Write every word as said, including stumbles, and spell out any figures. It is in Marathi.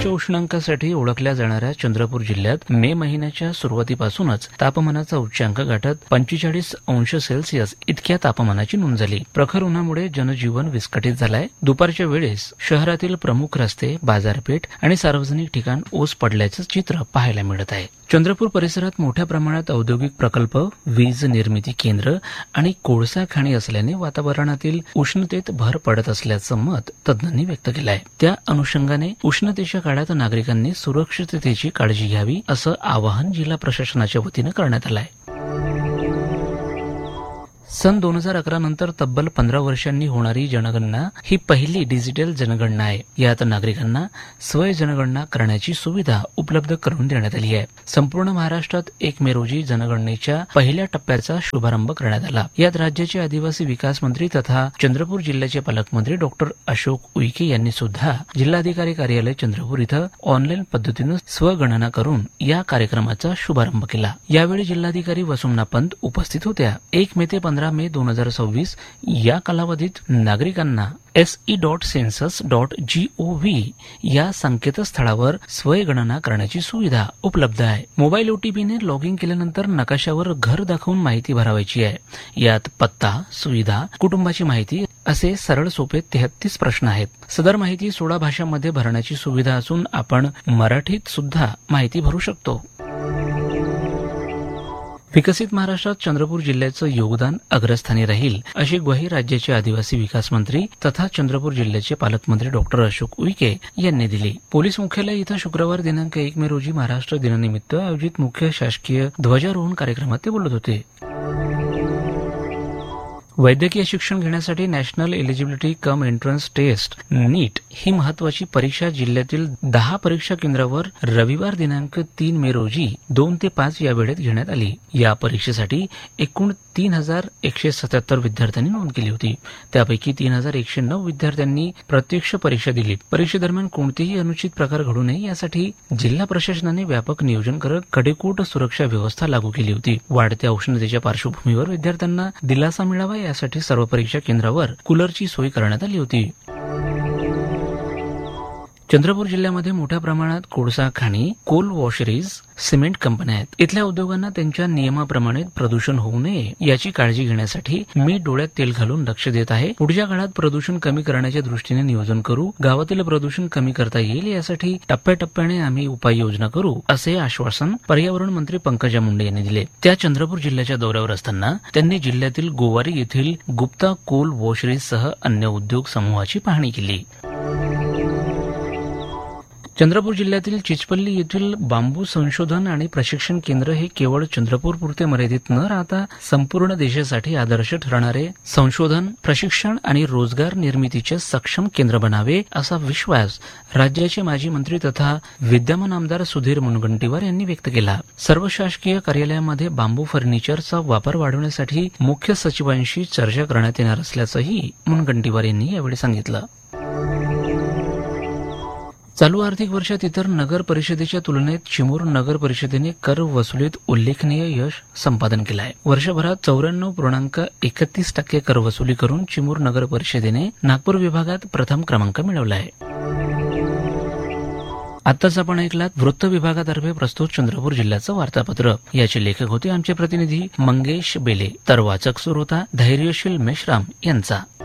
उच्च उष्णांकासाठी ओळखल्या जाणाऱ्या चंद्रपूर जिल्ह्यात मे महिन्याच्या सुरुवातीपासूनच तापमानाचा उच्चांक गाठत पंचेचाळीस अंश सेल्सिअस इतक्या तापमानाची नोंद झाली. प्रखर उन्हामुळे जनजीवन विस्कळीत झालंय. दुपारच्या वेळेस शहरातील प्रमुख रस्ते, बाजारपेठ आणि सार्वजनिक ठिकाण ओस पडल्याचं चित्र पाहायला मिळत आहे. चंद्रपूर परिसरात मोठ्या प्रमाणात औद्योगिक प्रकल्प, वीज निर्मिती केंद्र आणि कोळसा खाणी असल्याने वातावरणातील उष्णतेत भर पडत असल्याचं मत तज्ज्ञांनी व्यक्त केलं आहे. त्या अनुषंगाने उष्णतेच्या काळात नागरिकांनी सुरक्षिततेची काळजी घ्यावी असं आवाहन जिल्हा प्रशासनाच्या वतीनं करण्यात आलं आहे. सन दोन हजार अकरा नंतर तब्बल पंधरा वर्षांनी होणारी जनगणना ही पहिली डिजिटल जनगणना आहे. यात नागरिकांना स्वय जनगणना करण्याची सुविधा उपलब्ध करून देण्यात आली आहे. संपूर्ण महाराष्ट्रात एक मे रोजी जनगणनेच्या पहिल्या टप्प्याचा शुभारंभ करण्यात आला. यात राज्याचे आदिवासी विकास मंत्री तथा चंद्रपूर जिल्ह्याचे पालकमंत्री डॉक्टर अशोक उईके यांनी सुद्धा जिल्हाधिकारी कार्यालय चंद्रपूर इथं ऑनलाईन पद्धतीनं स्वगणना करून या कार्यक्रमाचा शुभारंभ केला. यावेळी जिल्हाधिकारी वसुमना पंत उपस्थित होत्या. एक मे ते पंधरा मे दोन हजार सव्वीस या कालावधीत नागरिकांना S E dot census dot G O V या संकेतस्थळावर स्वयंगणना करण्याची सुविधा उपलब्ध आहे. मोबाईल ओटीपीने लॉग इन केल्यानंतर नकाशावर घर दाखवून माहिती भरावायची आहे. यात पत्ता, सुविधा, कुटुंबाची माहिती असे सरळ सोपे तेहतीस प्रश्न आहेत. सदर माहिती सोळा भाषांमध्ये भरण्याची सुविधा असून आपण मराठीत सुद्धा माहिती भरू शकतो. विकसित महाराष्ट्रात चंद्रपूर जिल्ह्याचं योगदान अग्रस्थानी राहील अशी ग्वाही राज्याचे आदिवासी विकास मंत्री तथा चंद्रपूर जिल्ह्याचे पालकमंत्री डॉक्टर अशोक उईके यांनी दिली. पोलीस मुख्यालय इथं शुक्रवार दिनांक एक मे रोजी महाराष्ट्र दिनानिमित्त आयोजित मुख्य शासकीय ध्वजारोहण कार्यक्रमात ते बोलत होते. वैद्यकीय शिक्षण घेण्यासाठी national eligibility cum entrance taste नीट ही महत्वाची परीक्षा जिल्ह्यातील दहा परीक्षा केंद्रावर रविवार दिनांक तीन मे रोजी दोन ते पाच या वेळेत घेण्यात आली. या परीक्षेसाठी एकूण तीन हजार एकशे सत्याहत्तर विद्यार्थ्यांनी नोंद केली होती. त्यापैकी तीन हजार एकशे नऊ विद्यार्थ्यांनी प्रत्यक्ष परीक्षा दिली. परीक्षेदरम्यान कोणतेही अनुचित प्रकार घडू नये यासाठी जिल्हा प्रशासनाने व्यापक नियोजन करत कडेकोट सुरक्षा व्यवस्था लागू केली होती. वाढत्या उष्णतेच्या पार्श्वभूमीवर विद्यार्थ्यांना दिलासा मिळावा यासाठी सर्व परीक्षा केंद्रावर कूलरची सोय करण्यात आली होती. चंद्रपूर जिल्ह्यामध्ये मोठ्या प्रमाणात कोळसा खाणी, कोल वॉशरीज, सिमेंट कंपन्या आहेत. इथल्या उद्योगांना त्यांच्या नियमाप्रमाणे प्रदूषण होऊ नये याची काळजी घेण्यासाठी मी डोळ्यात तेल घालून लक्ष देत आहे. पुढच्या काळात प्रदूषण कमी करण्याच्या दृष्टीने नियोजन करू. गावातील प्रदूषण कमी करता येईल यासाठी टप्प्याटप्प्याने आम्ही उपाययोजना करू असे आश्वासन पर्यावरण मंत्री पंकजा मुंडे यांनी दिले. त्या चंद्रपूर जिल्ह्याच्या दौऱ्यावर असताना त्यांनी जिल्ह्यातील गोवारी येथील गुप्ता कोल वॉशरीजसह अन्य उद्योग समूहाची पाहणी केली. चंद्रपूर जिल्ह्यातील चिचपल्ली येथील बांबू संशोधन आणि प्रशिक्षण केंद्र हे केवळ चंद्रपूर पुरते मर्यादित न राहता संपूर्ण देशासाठी आदर्श ठरणारे संशोधन, प्रशिक्षण आणि रोजगार निर्मितीचे सक्षम केंद्र बनावे असा विश्वास राज्याचे माजी मंत्री तथा विद्यमान आमदार सुधीर मुनगंटीवार यांनी व्यक्त केला. सर्व शासकीय कार्यालयामध्ये बांबू फर्निचरचा वापर वाढवण्यासाठी मुख्य सचिवांशी चर्चा करण्यात येणार असल्याचंही मुनगंटीवार यांनी यावेळी सांगितलं. चालू आर्थिक वर्षात इतर नगर परिषदेच्या तुलनेत चिमूर नगर परिषदेने कर वसुलीत उल्लेखनीय यश संपादन केलं आहे. वर्षभरात चौऱ्याण्णव पूर्णांक एकतीस टक्के कर वसुली करून चिमूर नगर परिषदेने नागपूर विभागात प्रथम क्रमांक मिळवला आहे. आताच आपण ऐकलात वृत्त विभागातर्फे प्रस्तुत चंद्रपूर जिल्ह्याचं वार्तापत्र. याचे लेखक होते आमचे प्रतिनिधी मंगेश बेले, तर वाचक सुर होता धैर्यशील मेश्राम यांचा.